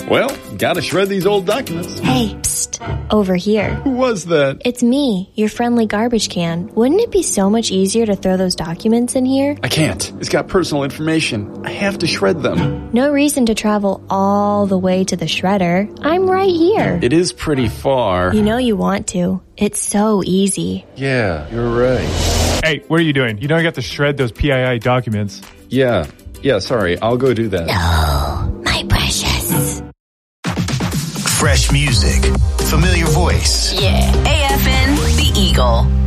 Well, gotta shred these old documents. Hey, psst, over here. Who was that? It's me, your friendly garbage can. Wouldn't it be so much easier to throw those documents in here? I can't. It's got personal information. I have to shred them. No reason to travel all the way to the shredder. I'm right here. It is pretty far. You know you want to. It's so easy. Yeah, you're right. Hey, what are you doing? You know I got to shred those PII documents. Yeah, sorry. I'll go do that. No, my precious. Fresh music, familiar voice. Yeah, AFN, The Eagle.